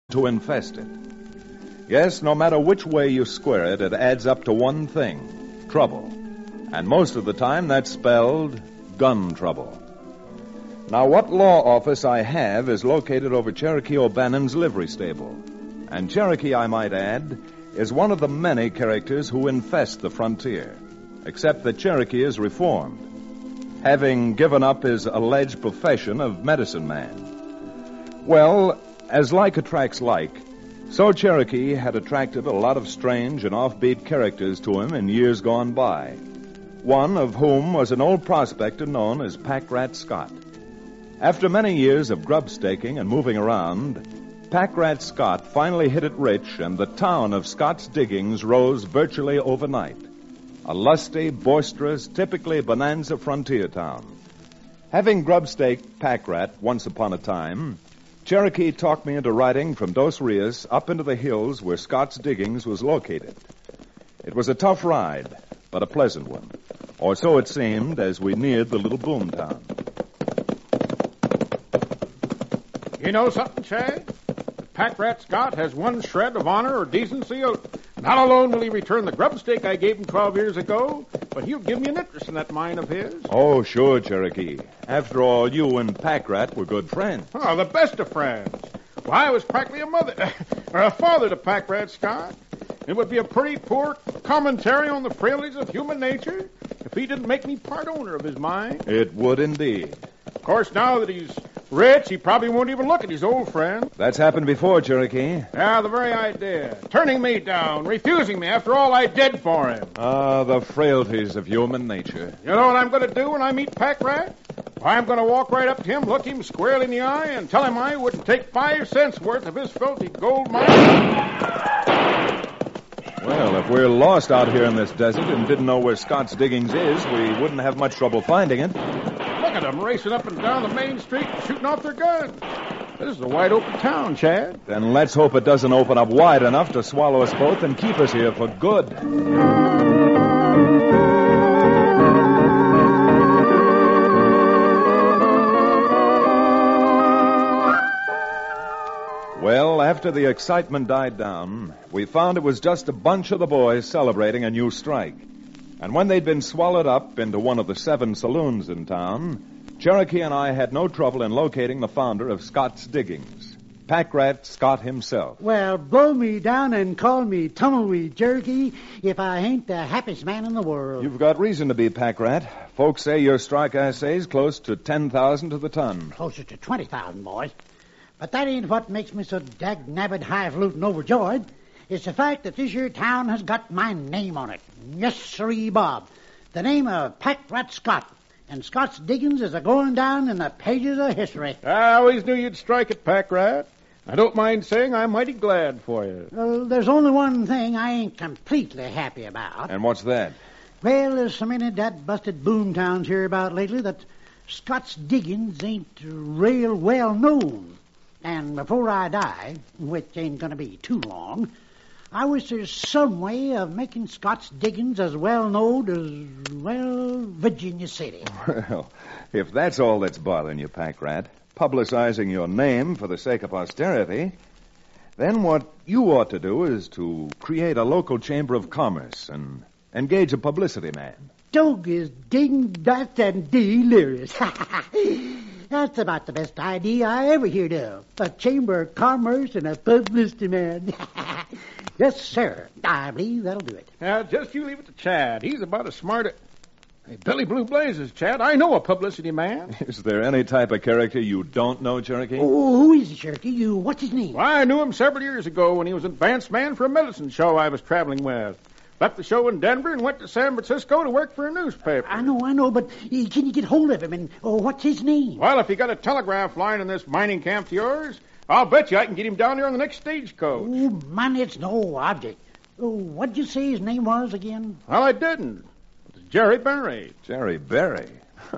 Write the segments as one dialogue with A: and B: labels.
A: to infest it. Yes, no matter which way you square it, it adds up to one thing: trouble. And most of the time, that's spelled gun trouble. Now, what law office I have is located over Cherokee O'Bannon's livery stable. And Cherokee, I might add, is one of the many characters who infest the frontier. Except that Cherokee is reformed, having given up his alleged profession of medicine man. Well, as like attracts like, so Cherokee had attracted a lot of strange and offbeat characters to him in years gone by, one of whom was an old prospector known as Pack Rat Scott. After many years of grub staking and moving around, Pack Rat Scott finally hit it rich, and the town of Scott's Diggings rose virtually overnight. A lusty, boisterous, typically bonanza frontier town. Having grub staked Pack Rat once upon a time, Cherokee talked me into riding from Dos Rios up into the hills where Scott's Diggings was located. It was a tough ride, but a pleasant one. Or so it seemed as we neared the little boom town.
B: You know something, Chad? Pack Rat Scott has one shred of honor or decency. Not alone will he return the grub stake I gave him 12 years ago, but he'll give me an interest in that mine of his.
A: Oh, sure, Cherokee. After all, you and Pack Rat were good friends.
B: Oh, the best of friends. Why, I was practically a mother, or a father to Pack Rat Scott. It would be a pretty poor commentary on the frailties of human nature if he didn't make me part owner of his mine.
A: It would indeed.
B: Of course, now that he's rich, he probably won't even look at his old friend.
A: That's happened before, Cherokee.
B: Yeah, the very idea. Turning me down, refusing me after all I did for him.
A: Ah, the frailties of human nature.
B: You know what I'm going to do when I meet Pack Rat? Why, I'm going to walk right up to him, look him squarely in the eye, and tell him I wouldn't take 5 cents worth of his filthy gold mine.
A: Well, if we're lost out here in this desert and didn't know where Scott's Diggings is, we wouldn't have much trouble finding it.
B: Look at them racing up and down the main street and shooting off their guns. This is a wide open town, Chad.
A: Then let's hope it doesn't open up wide enough to swallow us both and keep us here for good. Well, after the excitement died down, we found it was just a bunch of the boys celebrating a new strike. And when they'd been swallowed up into one of the 7 saloons in town, Cherokee and I had no trouble in locating the founder of Scott's Diggings, Pack Rat Scott himself.
C: Well, blow me down and call me Tumbleweed Cherokee if I ain't the happiest man in the world.
A: You've got reason to be, Pack Rat. Folks say your strike assay's close to 10,000 to the ton.
C: Closer to 20,000, boys. But that ain't what makes me so dag-nabbit highfalutin overjoyed. It's the fact that this here town has got my name on it. Yes, sirree, Bob. The name of Pack Rat Scott. And Scott's Diggings is a-going down in the pages of history.
B: I always knew you'd strike it, Pack Rat. I don't mind saying I'm mighty glad for you.
C: Well, there's only one thing I ain't completely happy about.
A: And what's that?
C: Well, there's so many dat-busted boom towns here about lately that Scott's Diggings ain't real well known. And before I die, which ain't going to be too long, I wish there's some way of making Scott's Diggings as well known as, well, Virginia City.
A: Well, if that's all that's bothering you, Pack Rat, publicizing your name for the sake of posterity, then what you ought to do is to create a local chamber of commerce and engage a publicity man.
C: Dog is ding-dot and delirious. That's about the best idea I ever heard of. A chamber of commerce and a publicity man. Yes, sir. I believe that'll do it.
B: Now, just you leave it to Chad. He's about as smart as... Hey, Billy Blue Blazes, Chad. I know a publicity man.
A: Is there any type of character you don't know, Cherokee?
C: Oh, who is he, Cherokee? What's his name?
B: Well, I knew him several years ago when he was advance man for a medicine show I was traveling with. Left the show in Denver and went to San Francisco to work for a newspaper.
C: I know, but can you get hold of him? And what's his name?
B: Well, if you got a telegraph line in this mining camp of yours, I'll bet you I can get him down here on the next stagecoach.
C: Oh, man, it's no object. Oh, what'd you say his name was again?
B: Well, I didn't. It's Jerry Berry.
A: Jerry Berry?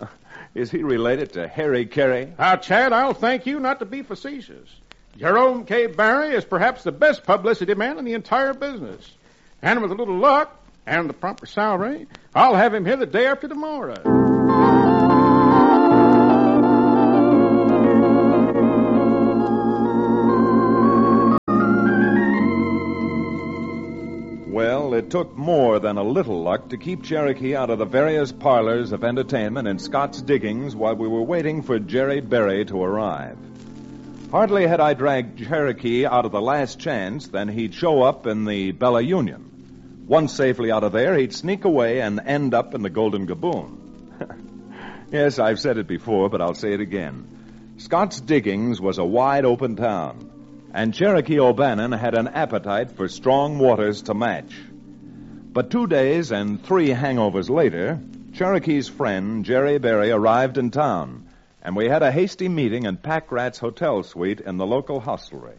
A: Is he related to Harry Carey?
B: Now, Chad, I'll thank you not to be facetious. Jerome K. Barry is perhaps the best publicity man in the entire business. And with a little luck and the proper salary, I'll have him here the day after tomorrow.
A: it took more than a little luck to keep Cherokee out of the various parlors of entertainment in Scott's Diggings while we were waiting for Jerry Berry to arrive. Hardly had I dragged Cherokee out of the Last Chance than he'd show up in the Bella Union. Once safely out of there, he'd sneak away and end up in the Golden Gaboon. Yes, I've said it before, but I'll say it again. Scott's Diggings was a wide-open town, and Cherokee O'Bannon had an appetite for strong waters to match. But 2 days and 3 hangovers later, Cherokee's friend, Jerry Berry, arrived in town, and we had a hasty meeting in Pack Rat's hotel suite in the local hostelry.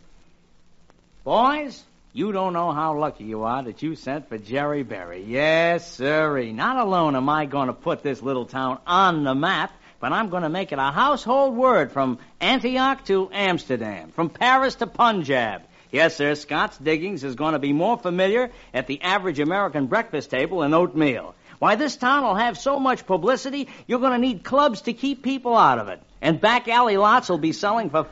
D: Boys, you don't know how lucky you are that you sent for Jerry Berry. Yes, sirree. Not alone am I going to put this little town on the map, but I'm going to make it a household word from Antioch to Amsterdam, from Paris to Punjab. Yes, sir, Scott's Diggings is going to be more familiar at the average American breakfast table than oatmeal. Why, this town will have so much publicity, you're going to need clubs to keep people out of it. And back alley lots will be selling for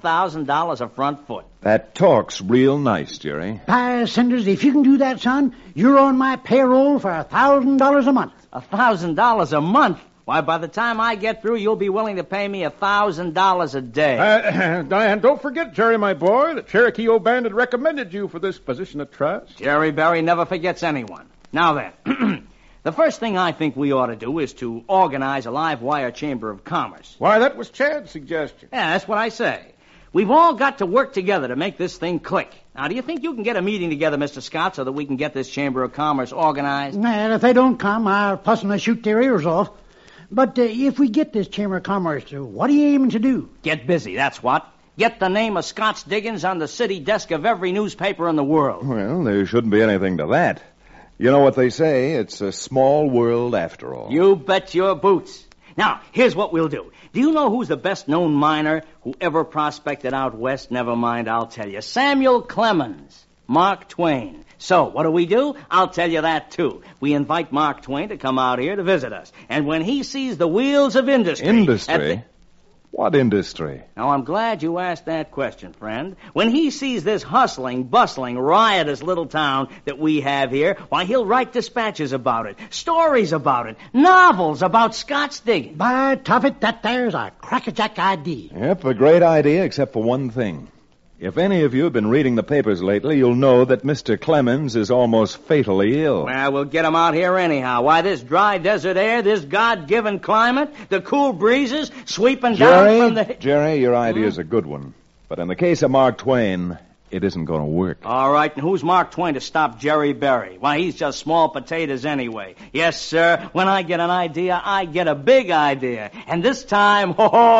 D: $5,000 a front foot.
A: That talk's real nice, Jerry.
C: By Cinders, if you can do that, son, you're on my payroll for $1,000 a month.
D: $1,000 a month? Why, by the time I get through, you'll be willing to pay me $1,000 a day.
B: And don't forget, Jerry, my boy, that Cherokee O'Bannon recommended you for this position of trust.
D: Jerry Berry never forgets anyone. Now then, the first thing I think we ought to do is to organize a live wire chamber of commerce.
B: Why, that was Chad's suggestion.
D: Yeah, that's what I say. We've all got to work together to make this thing click. Now, do you think you can get a meeting together, Mr. Scott, so that we can get this chamber of commerce organized?
C: And if they don't come, I'll fuss and shoot their ears off. But if we get this Chamber of Commerce, what are you aiming to do?
D: Get busy, that's what. Get the name of Scott's Diggings on the city desk of every newspaper in the world.
A: Well, there shouldn't be anything to that. You know what they say, it's a small world after all.
D: You bet your boots. Now, here's what we'll do. Do you know who's the best-known miner who ever prospected out west? Never mind, I'll tell you. Samuel Clemens. Mark Twain. So, what do? I'll tell you that, too. We invite Mark Twain to come out here to visit us. And when he sees the wheels of industry...
A: Industry? What industry?
D: Now, I'm glad you asked that question, friend. When he sees this hustling, bustling, riotous little town that we have here, why, he'll write dispatches about it, stories about it, novels about Scott's Diggings.
C: By Tuffet, that there's a crackerjack idea.
A: Yep, a great idea, except for one thing. If any of you have been reading the papers lately, you'll know that Mr. Clemens is almost fatally ill.
D: Well, we'll get him out here anyhow. Why, this dry desert air, this God-given climate, the cool breezes sweeping down from the...
A: Jerry, your idea's a good one. But in the case of Mark Twain, it isn't going to work.
D: All right, and who's Mark Twain to stop Jerry Berry? Why, he's just small potatoes anyway. Yes, sir, when I get an idea, I get a big idea. And this time,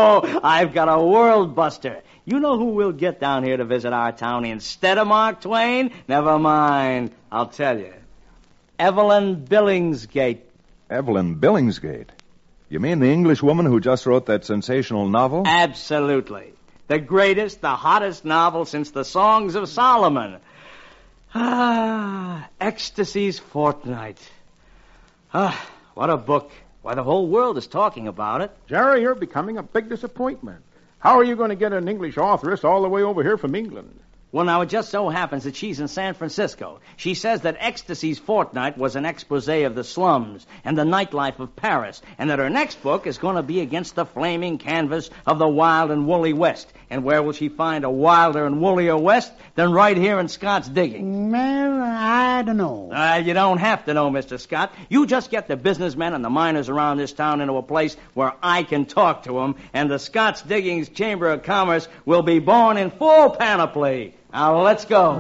D: I've got a world buster. You know who we'll get down here to visit our town instead of Mark Twain? Never mind. I'll tell you. Evelyn Billingsgate.
A: Evelyn Billingsgate? You mean the English woman who just wrote that sensational novel?
D: Absolutely. The greatest, the hottest novel since the Songs of Solomon. Ecstasy's Fortnight. What a book. Why, the whole world is talking about it.
B: Jerry, you're becoming a big disappointment. How are you going to get an English authoress all the way over here from England?
D: Well, now, it just so happens that she's in San Francisco. She says that Ecstasy's Fortnight was an expose of the slums and the nightlife of Paris, and that her next book is going to be against the flaming canvas of the wild and woolly West. And where will she find a wilder and woollier West than right here in Scott's Diggings?
C: Well, I don't know.
D: You don't have to know, Mr. Scott. You just get the businessmen and the miners around this town into a place where I can talk to them, and the Scott's Diggings Chamber of Commerce will be born in full panoply. Now, let's go.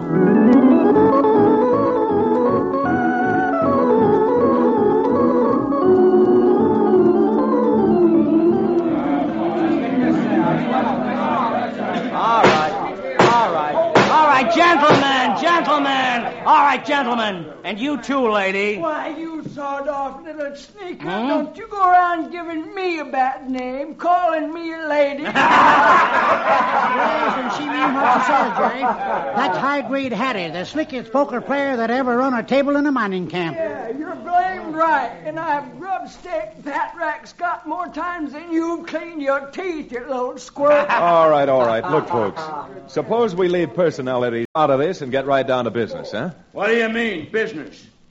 D: Gentlemen. All right, gentlemen. And you too, lady.
E: Why, you sawed-off little sneaker. Don't you go around giving me a bad name, calling me a lady.
C: Yes, and she mean what she says, Jerry. That's high-grade Hattie, the slickest poker player that ever run a table in a mining camp.
E: Yeah, you're blamed right. And I've grubbed steak Pat Rack Scott more times than you've cleaned your teeth, you little squirt.
A: All right. Look, folks. Suppose we leave personality out of this and get right down to business, huh?
F: What do you mean, business?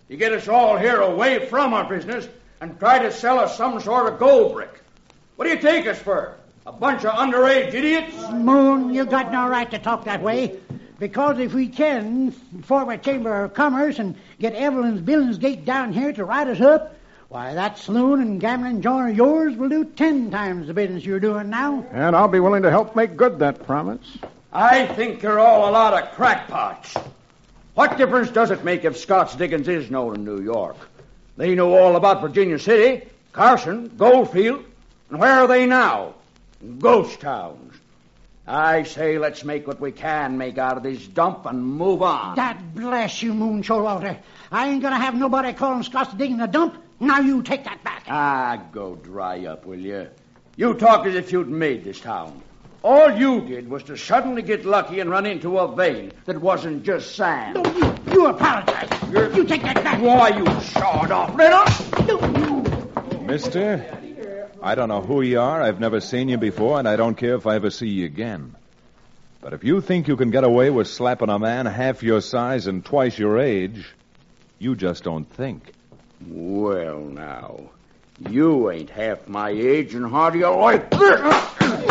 F: You get us all here away from our business and try to sell us some sort of gold brick. What do you take us for? A bunch of underage idiots?
C: Moon, you got no right to talk that way. Because if we can form a Chamber of Commerce and get Evelyn's Billingsgate down here to write us up, why, that saloon and gambling joint of yours will do 10 times the business you're doing now.
B: And I'll be willing to help make good that promise.
F: I think you're all a lot of crackpots. What difference does it make if Scott's Diggings is known in New York? They know all about Virginia City, Carson, Goldfield, and where are they now? Ghost towns. I say let's make what we can make out of this dump and move on.
C: God bless you, Moon Showalter. I ain't gonna have nobody calling Scott's Diggings a dump. Now you take that back.
F: Go dry up, will you? You talk as if you'd made this town. All you did was to suddenly get lucky and run into a vein that wasn't just sand.
C: No, you apologize. You take that back.
F: Why, you sawed off little.
A: Mister, I don't know who you are. I've never seen you before, and I don't care if I ever see you again. But if you think you can get away with slapping a man half your size and twice your age, you just don't think.
F: Well, now, you ain't half my age, and how do you like this?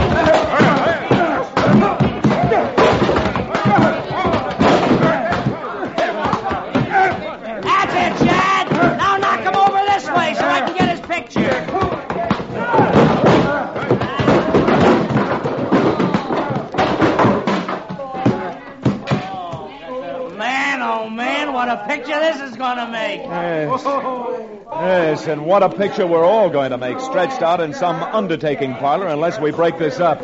D: That's it, Chad. Now knock him over this way so I can get his picture. Man, what a picture this is going to make.
A: Yes, and what a picture we're all going to make, stretched out in some undertaking parlor unless we break this up.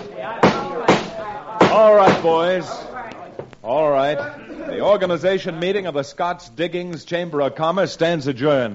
A: All right, boys. All right. The organization meeting of the Scott's Diggings Chamber of Commerce stands adjourned.